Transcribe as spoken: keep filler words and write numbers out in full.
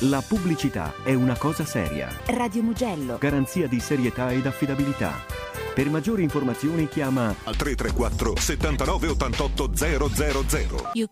La pubblicità è una cosa seria. Radio Mugello. Garanzia di serietà ed affidabilità. Per maggiori informazioni chiama al tre tre quattro settantanove ottantotto zero zero zero. You